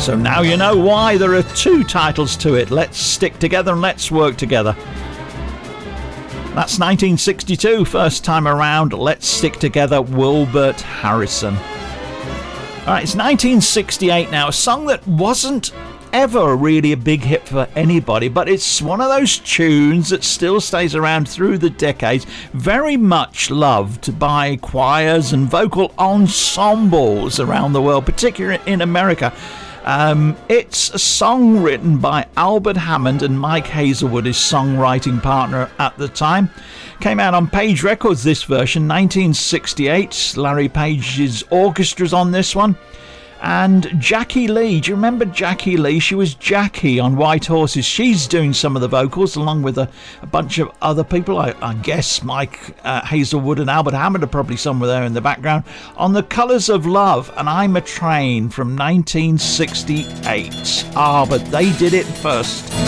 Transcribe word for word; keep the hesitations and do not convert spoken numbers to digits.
So now you know why there are two titles to it. Let's Stick Together and Let's Work Together. That's nineteen sixty-two, first time around. Let's Stick Together, Wilbert Harrison. Alright, it's nineteen sixty-eight now, a song that wasn't ever really a big hit for anybody, but it's one of those tunes that still stays around through the decades, very much loved by choirs and vocal ensembles around the world, particularly in America. Um, it's a song written by Albert Hammond and Mike Hazelwood, his songwriting partner at the time. Came out on Page Records, this version, nineteen sixty-eight. Larry Page's orchestra's on this one. And Jackie Lee, do you remember Jackie Lee? She was Jackie on White Horses. She's doing some of the vocals along with a, a bunch of other people. I, I guess Mike uh, Hazelwood and Albert Hammond are probably somewhere there in the background on The Colours of Love and I'm a Train from nineteen sixty-eight. Ah, but they did it first.